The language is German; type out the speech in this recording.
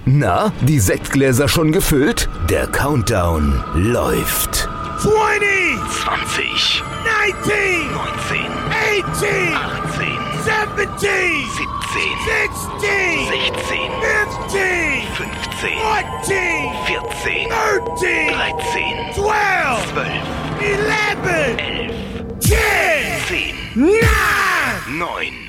Na, die Sektgläser schon gefüllt? Der Countdown läuft. 20, 20, 19, 19, 18, 18, 17, 17, 16, 16, 15, 15, 14, 14, 13, 13, 12, 12, 11, 11, 10, 10, 9, 9,